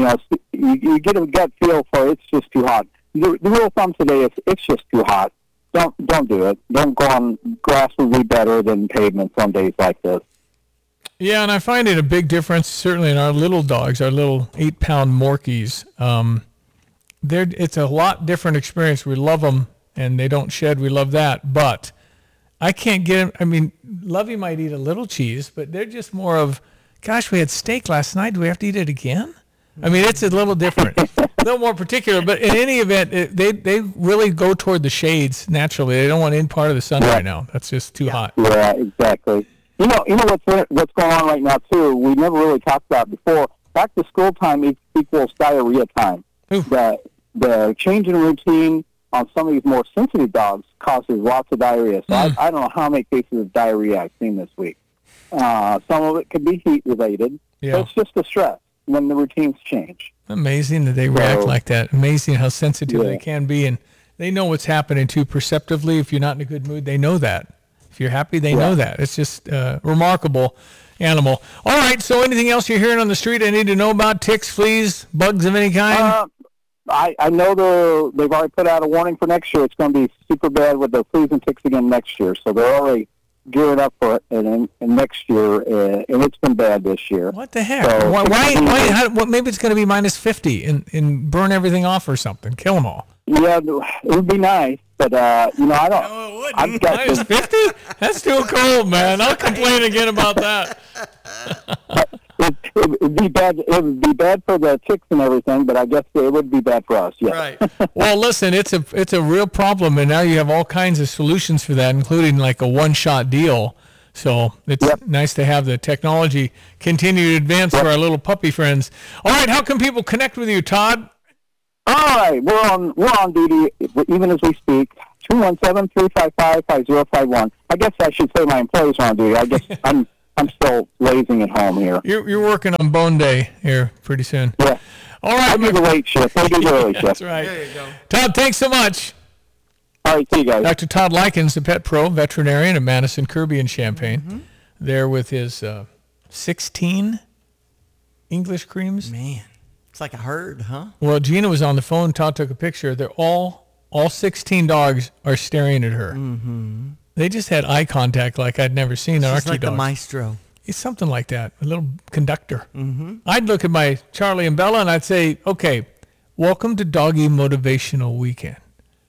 you get a gut feel for it's just too hot. The rule of thumb today is it's just too hot. don't do it. Don't go on. Grass would be better than pavement on days like this. Yeah, and I find it a big difference, certainly in our little dogs, our little 8-pound Morkies. It's a lot different experience. We love them, and they don't shed. We love that. But I can't get them. I mean, Lovey might eat a little cheese, but they're just more of, gosh, we had steak last night. Do we have to eat it again? I mean, it's a little different, a little more particular. But in any event, they really go toward the shades naturally. They don't want any part of the sun right now. That's just too hot. Yeah, exactly. You know what's going on right now too. We never really talked about before. Back to school time equals diarrhea time. The change in routine on some of these more sensitive dogs causes lots of diarrhea. So I don't know how many cases of diarrhea I've seen this week. Some of it could be heat related. Yeah. But it's just the stress when the routines change. Amazing that they react like that. Amazing how sensitive they can be, and they know what's happening too perceptively. If you're not in a good mood, they know that. If you're happy, they know that. It's just remarkable animal. All right, so anything else you're hearing on the street I need to know about? Ticks, fleas, bugs of any kind? I know they've already put out a warning for next year. It's going to be super bad with the fleas and ticks again next year. So they're already gearing up for it in next year, and it's been bad this year. What the heck? So, why maybe it's going to be minus 50 and burn everything off or something. Kill them all. Yeah, it would be nice, but I don't. No, it wouldn't. Minus 50? That's too cold, man. I'll complain again about that. It would be bad. It would be bad for the ticks and everything, but I guess it would be bad for us. Yeah. Right. Well, listen, it's a real problem, and now you have all kinds of solutions for that, including like a one-shot deal. So it's nice to have the technology continue to advance for our little puppy friends. All right, how can people connect with you, Todd? All right, we're on duty even as we speak. 217-355-5051. I guess I should say my employees are on duty. I guess I'm still lazing at home here. You're working on Bone Day here pretty soon. Yeah. All right. I do the late shift. I do the early shift. That's right. There you go. Todd, thanks so much. All right, see you guys. Dr. Todd Likens, the pet pro veterinarian at Madison, Kirby, and Champaign, there with his 16 English creams. Man, it's like a herd, huh? Well, Gina was on the phone. Todd took a picture. They're all 16 dogs are staring at her. Mm-hmm. They just had eye contact like I'd never seen an Archie like dog. the maestro. It's something like that, a little conductor. Mm-hmm. I'd look at my Charlie and Bella and I'd say, okay, welcome to Doggy Motivational Weekend.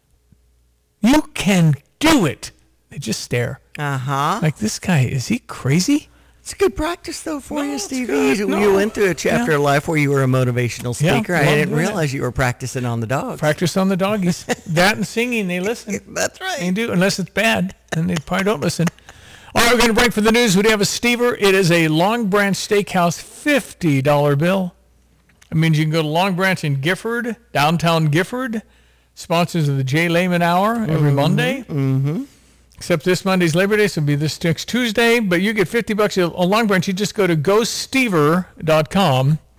You can do it. They just stare. Uh-huh. Like, this guy, is he crazy? It's good practice, though, for you, Stevie. You went through a chapter of life where you were a motivational speaker. I didn't realize you were practicing on the dogs. Practice on the doggies. That and singing, they listen. That's right. They do, unless it's bad, then they probably don't listen. All right, we're going to break for the news. We do have a Stever. It is a Long Branch Steakhouse $50 bill. It means you can go to Long Branch in Gifford, downtown Gifford. Sponsors of the Jay Lehman Hour every Monday. Mm-hmm. Except this Monday's Labor Day, so it'll be this next Tuesday. But you get $50 on Long Branch. You just go to gostever.com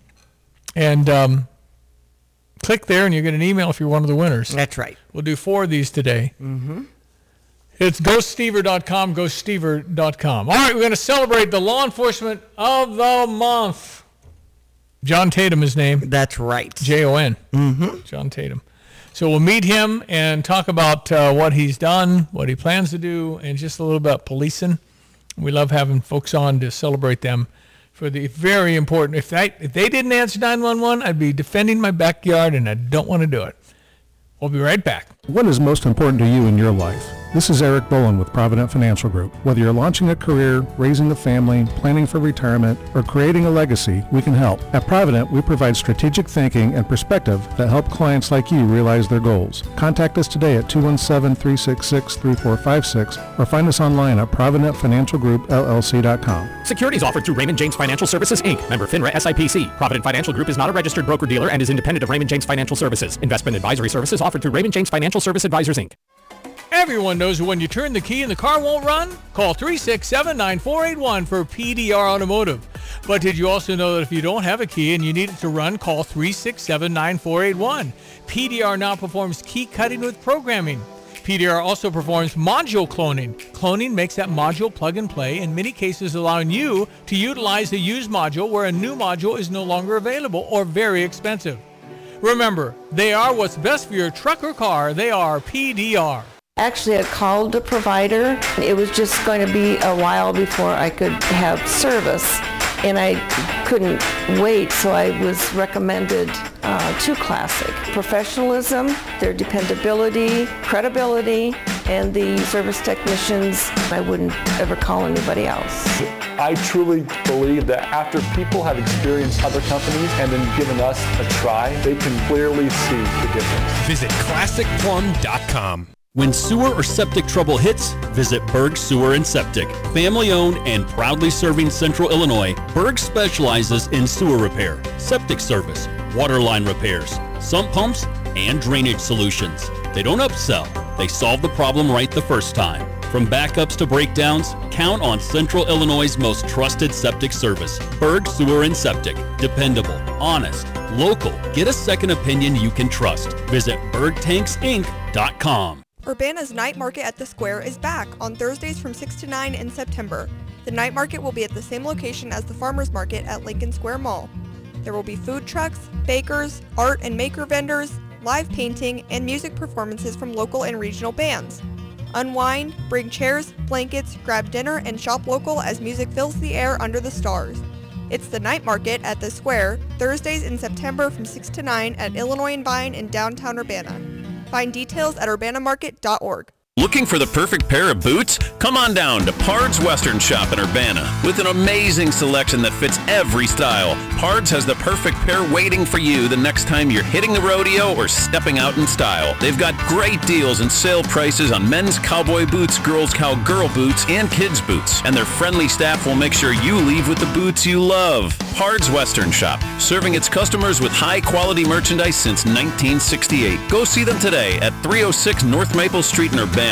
and click there, and you get an email if you're one of the winners. That's right. We'll do 4 of these today. Mm-hmm. It's gostever.com, gostever.com. All right, we're going to celebrate the law enforcement of the month. John Tatum, his name. That's right. Jon. Mm-hmm. John Tatum. So we'll meet him and talk about what he's done, what he plans to do, and just a little about policing. We love having folks on to celebrate them for the very important. If they didn't answer 911, I'd be defending my backyard, and I don't want to do it. We'll be right back. What is most important to you in your life? This is Eric Boland with Provident Financial Group. Whether you're launching a career, raising a family, planning for retirement, or creating a legacy, we can help. At Provident, we provide strategic thinking and perspective that help clients like you realize their goals. Contact us today at 217-366-3456 or find us online at providentfinancialgroupllc.com. Securities offered through Raymond James Financial Services, Inc., member FINRA SIPC. Provident Financial Group is not a registered broker-dealer and is independent of Raymond James Financial Services. Investment advisory services offered through Raymond James Financial Service Advisors, Inc. Everyone knows that when you turn the key and the car won't run, call 367-9481 for PDR Automotive. But did you also know that if you don't have a key and you need it to run, call 367-9481. PDR now performs key cutting with programming. PDR also performs module cloning. Cloning makes that module plug and play, in many cases allowing you to utilize a used module where a new module is no longer available or very expensive. Remember, they are what's best for your truck or car. They are PDR. Actually, I called the provider. It was just going to be a while before I could have service, and I couldn't wait, so I was recommended to Classic. Professionalism, their dependability, credibility, and the service technicians. I wouldn't ever call anybody else. I truly believe that after people have experienced other companies and then given us a try, they can clearly see the difference. Visit ClassicPlum.com. When sewer or septic trouble hits, visit Berg Sewer and Septic. Family-owned and proudly serving Central Illinois, Berg specializes in sewer repair, septic service, water line repairs, sump pumps, and drainage solutions. They don't upsell. They solve the problem right the first time. From backups to breakdowns, count on Central Illinois' most trusted septic service. Berg Sewer and Septic. Dependable, honest, local. Get a second opinion you can trust. Visit BergTanksInc.com. Urbana's Night Market at the Square is back on Thursdays from 6 to 9 in September. The night market will be at the same location as the Farmers Market at Lincoln Square Mall. There will be food trucks, bakers, art and maker vendors, live painting, and music performances from local and regional bands. Unwind, bring chairs, blankets, grab dinner, and shop local as music fills the air under the stars. It's the Night Market at the Square, Thursdays in September from 6 to 9 at Illinois and Vine in downtown Urbana. Find details at urbanamarket.org. Looking for the perfect pair of boots? Come on down to Pard's Western Shop in Urbana with an amazing selection that fits every style. Pard's has the perfect pair waiting for you the next time you're hitting the rodeo or stepping out in style. They've got great deals and sale prices on men's cowboy boots, girls' cowgirl boots, and kids' boots. And their friendly staff will make sure you leave with the boots you love. Pard's Western Shop, serving its customers with high-quality merchandise since 1968. Go see them today at 306 North Maple Street in Urbana.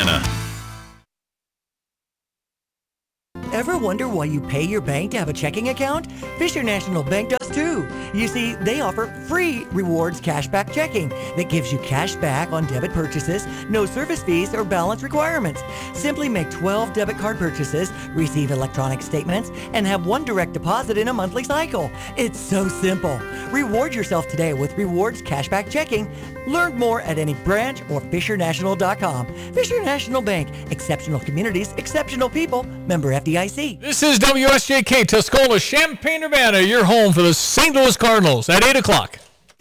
Ever wonder why you pay your bank to have a checking account? Fisher National Bank does too. You see, they offer free rewards cashback checking that gives you cash back on debit purchases, no service fees or balance requirements. Simply make 12 debit card purchases, receive electronic statements, and have one direct deposit in a monthly cycle. It's so simple. Reward yourself today with rewards cashback checking. Learn more at any branch or FisherNational.com. Fisher National Bank. Exceptional communities, exceptional people. Member FDIC. This is WSJK Tuscola, Champaign-Urbana, your home for the St. Louis Cardinals at 8 o'clock.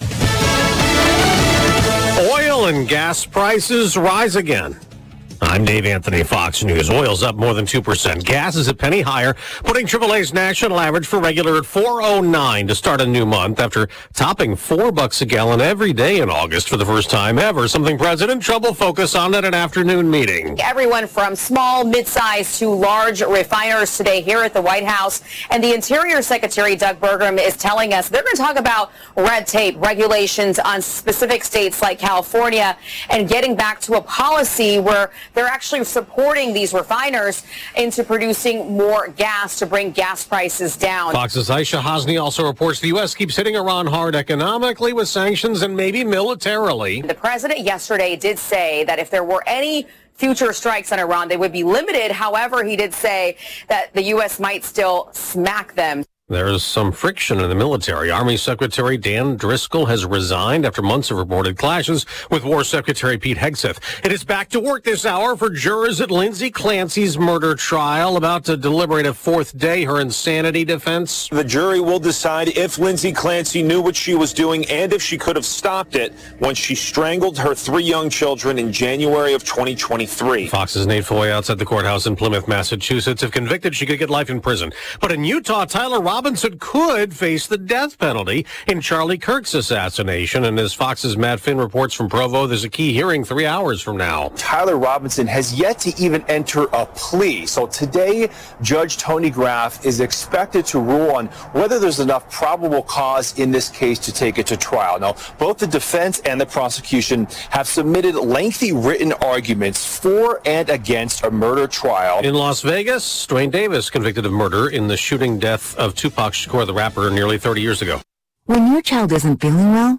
Oil and gas prices rise again. I'm Dave Anthony, Fox News. Oil's up more than 2%. Gas is a penny higher, putting AAA's national average for regular at $4.09 to start a new month after topping $4 a gallon every day in August for the first time ever, something President Trump will focus on at an afternoon meeting. Everyone from small, mid-sized to large refiners today here at the White House. And the Interior Secretary, Doug Burgum, is telling us they're going to talk about red tape, regulations on specific states like California, and getting back to a policy where they're actually supporting these refiners into producing more gas to bring gas prices down. Fox's Aisha Hasni also reports the U.S. keeps hitting Iran hard economically with sanctions and maybe militarily. The president yesterday did say that if there were any future strikes on Iran, they would be limited. However, he did say that the U.S. might still smack them. There's some friction in the military. Army Secretary Dan Driscoll has resigned after months of reported clashes with War Secretary Pete Hegseth. It is back to work this hour for jurors at Lindsay Clancy's murder trial, about to deliberate a fourth day her insanity defense. The jury will decide if Lindsay Clancy knew what she was doing and if she could have stopped it when she strangled her 3 young children in January of 2023. Fox's Nate Foy outside the courthouse in Plymouth, Massachusetts. If convicted, she could get life in prison. But in Utah, Tyler Robinson could face the death penalty in Charlie Kirk's assassination. And as Fox's Matt Finn reports from Provo, there's a key hearing 3 hours from now. Tyler Robinson has yet to even enter a plea. So today, Judge Tony Graff is expected to rule on whether there's enough probable cause in this case to take it to trial. Now, both the defense and the prosecution have submitted lengthy written arguments for and against a murder trial. In Las Vegas, Dwayne Davis convicted of murder in the shooting death of Tupac Shakur, the rapper, nearly 30 years ago. When your child isn't feeling well,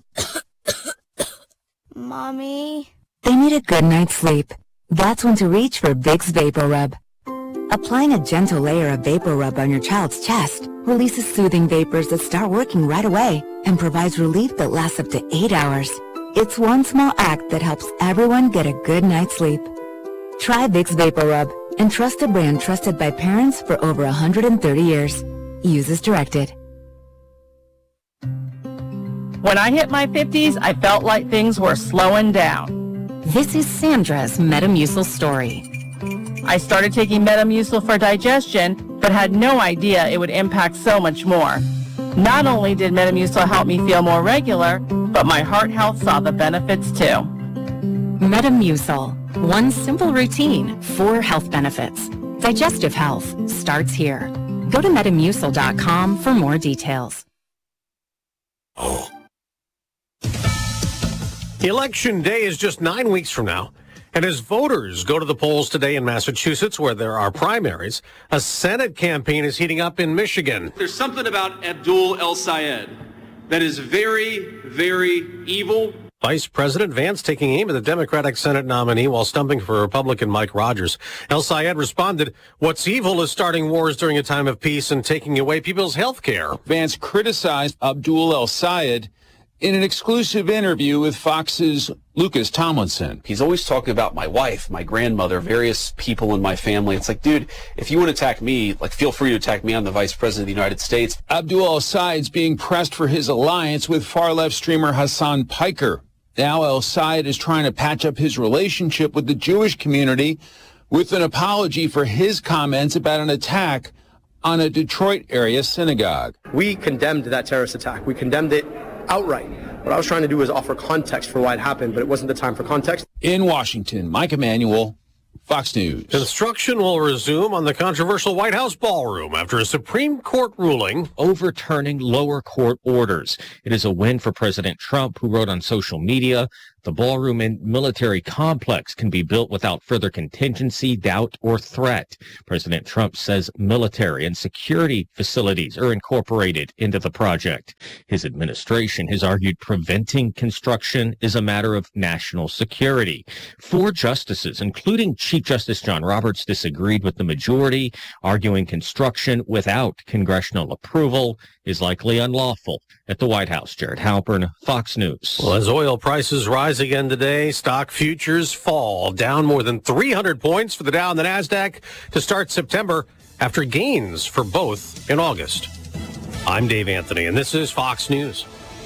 Mommy, they need a good night's sleep. That's when to reach for Vicks Vapor Rub. Applying a gentle layer of Vapor Rub on your child's chest releases soothing vapors that start working right away and provides relief that lasts up to 8 hours. It's one small act that helps everyone get a good night's sleep. Try Vicks VapoRub, and trust a brand trusted by parents for over 130 years. Use as directed. When I hit my 50s, I felt like things were slowing down. This is Sandra's Metamucil story. I started taking Metamucil for digestion, but had no idea it would impact so much more. Not only did Metamucil help me feel more regular, but my heart health saw the benefits too. Metamucil. One simple routine, 4 health benefits. Digestive health starts here. Go to Metamucil.com for more details. Election day is just 9 weeks from now. And as voters go to the polls today in Massachusetts, where there are primaries, a Senate campaign is heating up in Michigan. There's something about Abdul El-Sayed that is very, very evil. Vice President Vance taking aim at the Democratic Senate nominee while stumping for Republican Mike Rogers. El-Sayed responded, "What's evil is starting wars during a time of peace and taking away people's health care." Vance criticized Abdul El-Sayed in an exclusive interview with Fox's Lucas Tomlinson. He's always talking about my wife, my grandmother, various people in my family. It's like, dude, if you want to attack me, like, feel free to attack me. I'm the Vice President of the United States. Abdul El-Sayed's being pressed for his alliance with far-left streamer Hassan Piker. Now El-Sayed is trying to patch up his relationship with the Jewish community with an apology for his comments about an attack on a Detroit area synagogue. We condemned that terrorist attack. We condemned it outright. What I was trying to do was offer context for why it happened, but it wasn't the time for context. In Washington, Mike Emanuel, Fox News. Construction will resume on the controversial White House ballroom after a Supreme Court ruling overturning lower court orders. It is a win for President Trump, who wrote on social media, "The ballroom and military complex can be built without further contingency, doubt, or threat." President Trump says military and security facilities are incorporated into the project. His administration has argued preventing construction is a matter of national security. 4 justices, including Chief Justice John Roberts, disagreed with the majority, arguing construction without congressional approval is likely unlawful. At the White House, Jared Halpern, Fox News. Well, as oil prices rise again today, stock futures fall, down more than 300 points for the Dow and the NASDAQ to start September after gains for both in August. I'm Dave Anthony, and this is Fox News.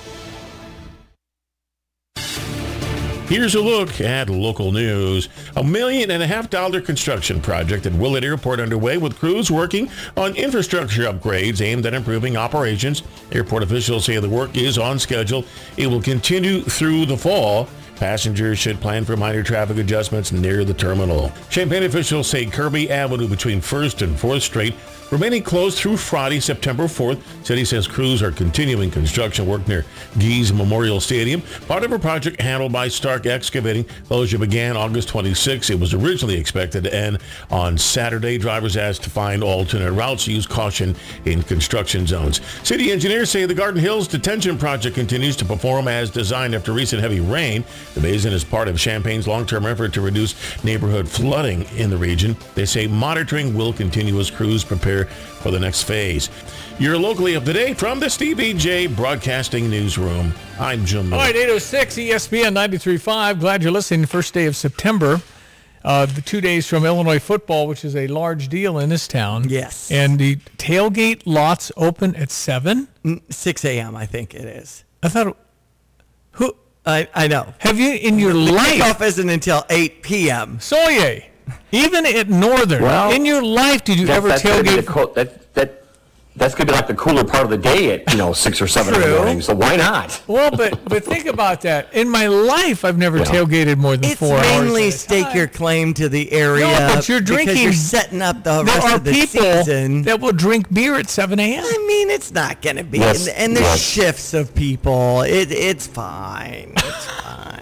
Here's a look at local news. $1.5 million construction project at Willett Airport underway, with crews working on infrastructure upgrades aimed at improving operations. Airport officials say the work is on schedule. It will continue through the fall. Passengers should plan for minor traffic adjustments near the terminal. Champaign officials say Kirby Avenue between 1st and 4th Street remaining closed through Friday, September 4th. City says crews are continuing construction work near Geese Memorial Stadium, part of a project handled by Stark Excavating. Closure began August 26. It was originally expected to end on Saturday. Drivers asked to find alternate routes. Use caution in construction zones. City engineers say the Garden Hills Detention Project continues to perform as designed after recent heavy rain. The basin is part of Champaign's long-term effort to reduce neighborhood flooding in the region. They say monitoring will continue as crews prepare for the next phase. You're locally up to date from the Stevie J Broadcasting Newsroom. I'm Jim Miller. All right, 806 ESPN 93.5. Glad you're listening. First day of September. The 2 days from Illinois football, which is a large deal in this town. Yes. And the tailgate lots open at 7? 6 a.m., I think it is. I thought... Who? I know. Have you in your life... The kickoff isn't until 8 p.m. Soye, even at Northern, in your life, did you ever tailgate? That's going to be like the cooler part of the day at 6 or 7 in the morning. So why not? Well, but think about that. In my life, I've never tailgated more than 4 hours. It's mainly stake your claim to the area. No, but you're drinking. Because you're setting up the rest of the season. There are people that will drink beer at 7 a.m. I mean, it's not going to be. Yes, and there's shifts of people. It's fine. It's fine.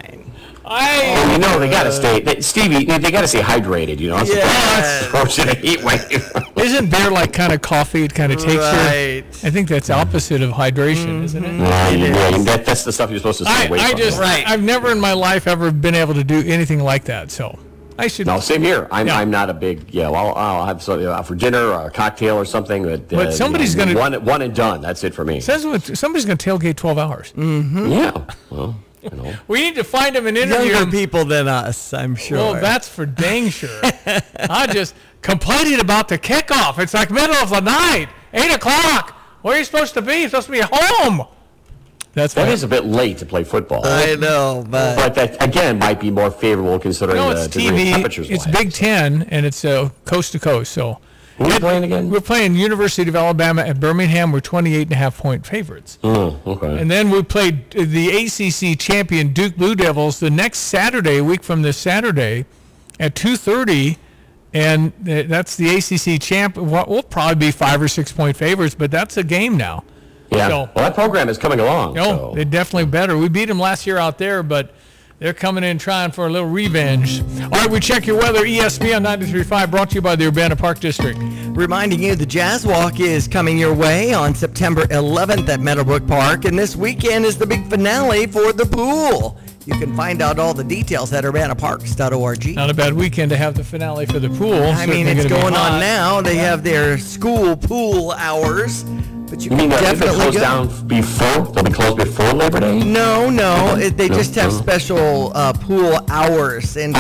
They got to stay, Stevie. They got to stay hydrated. It's a heat wave. Isn't beer like kind of coffee? It kind of takes you. I think that's opposite of hydration, isn't it? That's the stuff you're supposed to stay away from. I've never in my life ever been able to do anything like that. So I should. No, same here. I'm not a big. I'll have something for dinner, or a cocktail or something. But somebody's going to one and done. That's it for me. Says somebody's going to tailgate 12 hours. Mm-hmm. Yeah. Well. You know? We need to find him an interview. Younger people than us, I'm sure. Well, that's for dang sure. I just complaining about the kickoff. It's like middle of the night, 8 o'clock. Where are you supposed to be? You're supposed to be home. That is a bit late to play football. I know, but that again might be more favorable considering it's the degree of temperatures. It's Big Ten, and it's coast to coast. So who are we playing again? We're playing University of Alabama at Birmingham. We're 28.5-point favorites. Okay. And then we played the ACC champion Duke Blue Devils the next Saturday, a week from this Saturday, at 2:30. And that's the ACC champ. We'll probably be 5 or 6 point favorites, but that's a game now. Yeah. So, well, that program is coming along. No, they're definitely better. We beat them last year out there, but they're coming in trying for a little revenge. All right, we check your weather. ESPN 93.5 brought to you by the Urbana Park District. Reminding you the Jazz Walk is coming your way on September 11th at Meadowbrook Park, and this weekend is the big finale for the pool. You can find out all the details at urbanaparks.org. Not a bad weekend to have the finale for the pool. I mean, it's going on now. They have their school pool hours. But you can definitely close down before? They'll be closed before Labor Day? No. They just have special pool hours. And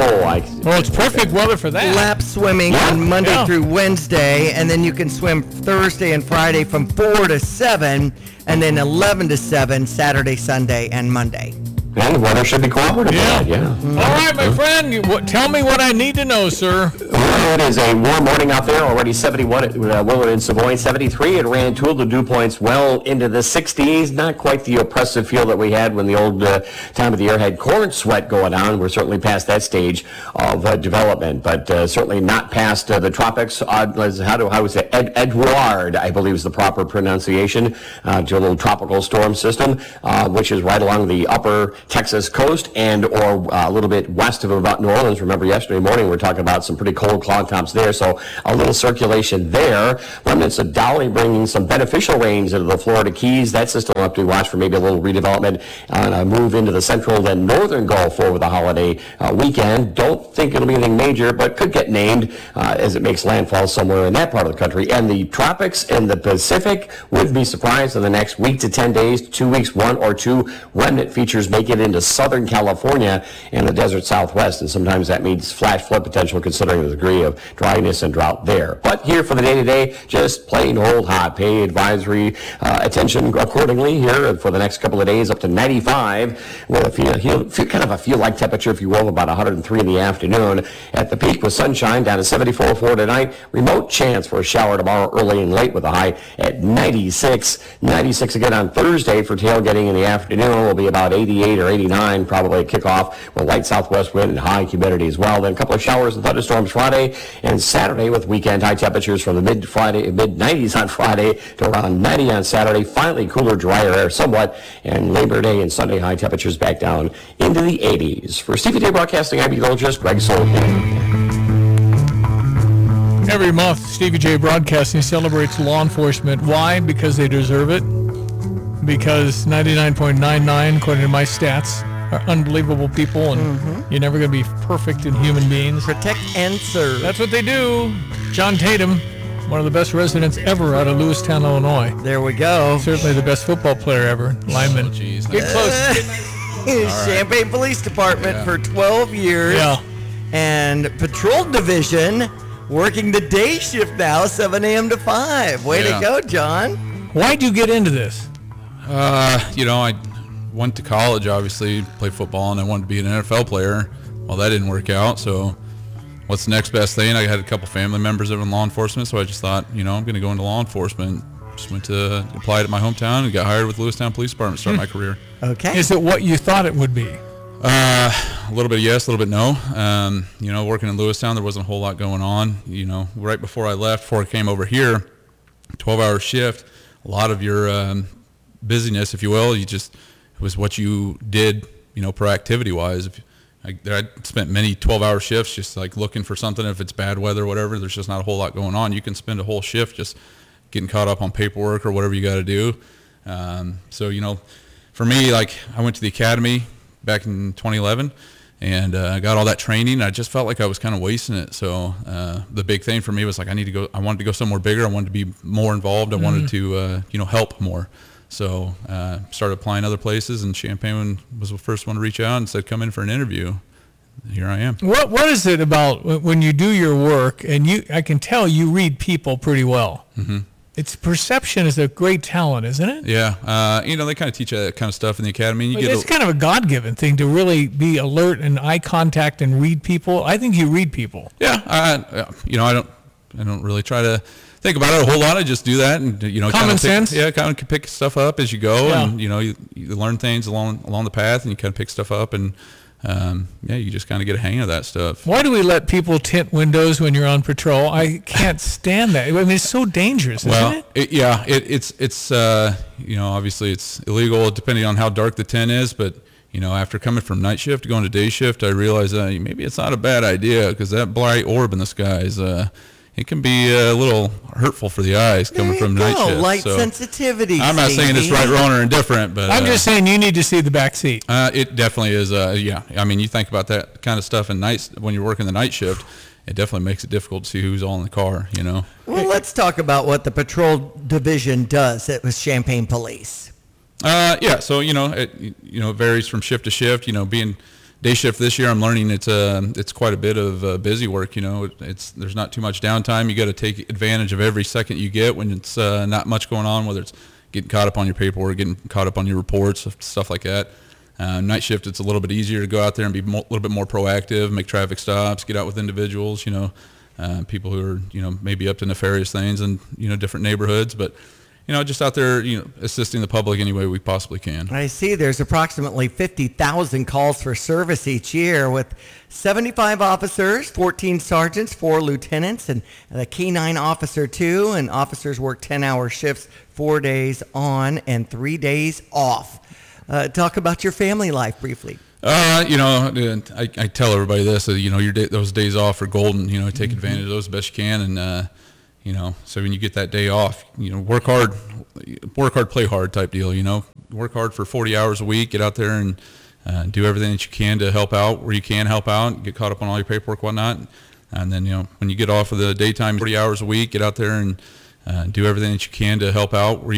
well, it's perfect weather for that. Lap swimming on Monday through Wednesday, and then you can swim Thursday and Friday from 4 to 7, and then 11 to 7 Saturday, Sunday, and Monday. And the weather should be cooperative. Yeah. All right, my friend. Tell me what I need to know, sir. Well, it is a warm morning out there. Already 71 at Willard and Savoy, 73 at Rantoul. The dew points well into the 60s. Not quite the oppressive feel that we had when the old time of the year had corn sweat going on. We're certainly past that stage of development, but certainly not past the tropics. How is it? Edouard, I believe is the proper pronunciation, to a little tropical storm system, which is right along the upper Texas coast and or a little bit west of about New Orleans. Remember yesterday morning we were talking about some pretty cold cloud tops there, so a little circulation there. Remnants of Dolly bringing some beneficial rains into the Florida Keys. That system will have to be watched for maybe a little redevelopment and a move into the central then northern Gulf over the holiday weekend. Don't think it'll be anything major, but could get named as it makes landfall somewhere in that part of the country. And the tropics and the Pacific, wouldn't be surprised in the next week to 10 days, 2 weeks, 1 or 2 remnant features make it into Southern California and the desert Southwest, and sometimes that means flash flood potential considering the degree of dryness and drought there. But here for the day-to-day, just plain old hot. Pay advisory attention accordingly here for the next couple of days, up to 95 with a kind of a feel-like temperature, if you will, about 103 in the afternoon. At the peak with sunshine down to 74 for tonight. Remote chance for a shower tomorrow early and late with a high at 96. 96 again on Thursday for tailgating in the afternoon. Will be about 88 or 89 probably at kickoff with light southwest wind and high humidity as well. Then a couple of showers and thunderstorms Friday and Saturday with weekend high temperatures from the mid-90s on Friday to around 90 on Saturday. Finally cooler, drier air somewhat, and Labor Day and Sunday high temperatures back down into the 80s. For Stevie Day Broadcasting, I'm meteorologist Greg Solomon. Every month, Stevie J Broadcasting celebrates law enforcement. Why? Because they deserve it. Because 99.99, according to my stats, are unbelievable people, and you're never going to be perfect in human beings. Protect and serve. That's what they do. John Tatum, one of the best residents ever out of Lewistown, Illinois. There we go. Certainly the best football player ever. Lineman. Get close. Champaign Police Department for 12 years. Yeah. And Patrol Division working the day shift now, 7 a.m. to 5. Way to go, John. Why'd you get into this? I went to college, obviously, played football, and I wanted to be an NFL player. Well, that didn't work out, so what's the next best thing? I had a couple family members that were in law enforcement, so I just thought, I'm going to go into law enforcement. Just went to apply at my hometown and got hired with Lewistown Police Department to start my career. Okay. Is it what you thought it would be? A little bit of yes, a little bit no. Working in Lewistown, there wasn't a whole lot going on. Right before I left, before I came over here, 12-hour shift, a lot of your busyness, if you will, it was what you did, proactivity-wise. I spent many 12-hour shifts just like looking for something. If it's bad weather or whatever, there's just not a whole lot going on. You can spend a whole shift just getting caught up on paperwork or whatever you got to do. For me, I went to the academy back in 2011 and got all that training. I just felt like I was kind of wasting it. So the big thing for me was I wanted to go somewhere bigger. I wanted to be more involved. I wanted to, help more. So started applying other places, and Champaign was the first one to reach out and said, come in for an interview. Here I am. What is it about when you do your work, and I can tell you read people pretty well. Mm-hmm. It's perception is a great talent, isn't it? Yeah. They kind of teach that kind of stuff in the academy. And it's kind of a God-given thing to really be alert and eye contact and read people. I think you read people. Yeah. I don't really try to think about it a whole lot. I just do that, and common sense. Kind of pick stuff up as you go, Yeah. and you learn things along the path, and you kind of pick stuff up, and you just kind of get a hang of that stuff. Why do we let people tint windows when you're on patrol? I can't stand that. I mean, it's so dangerous, isn't it? It's obviously it's illegal depending on how dark the tent is, but after coming from night shift to going to day shift, I realized maybe it's not a bad idea, because that bright orb in the sky is it can be a little hurtful for the eyes coming from night shift. Light sensitivity. I'm not saying it's right, wrong, or indifferent, but I'm just saying you need to see the back seat. It definitely is. I mean, you think about that kind of stuff when you're working the night shift, it definitely makes it difficult to see who's all in the car. Well, let's talk about what the patrol division does at Champaign Police. So it varies from shift to shift. Being day shift this year, I'm learning it's quite a bit of busy work. There's not too much downtime. You got to take advantage of every second you get when it's not much going on, whether it's getting caught up on your paperwork, getting caught up on your reports, stuff like that. Night shift, it's a little bit easier to go out there and be a little bit more proactive, make traffic stops, get out with individuals, people who are maybe up to nefarious things in different neighborhoods, but just out there, assisting the public any way we possibly can. I see there's approximately 50,000 calls for service each year, with 75 officers, 14 sergeants, 4 lieutenants, and a K-9 officer too, and officers work 10-hour shifts, 4 days on and 3 days off. Talk about your family life briefly. I tell everybody this, those days off are golden, take advantage of those the best you can, and so when you get that day off, work hard, play hard type deal, work hard for 40 hours a week, get out there and do everything that you can to help out where you can help out, get caught up on all your paperwork, whatnot. And then, when you get off of the daytime, 40 hours a week, get out there and do everything that you can to help out where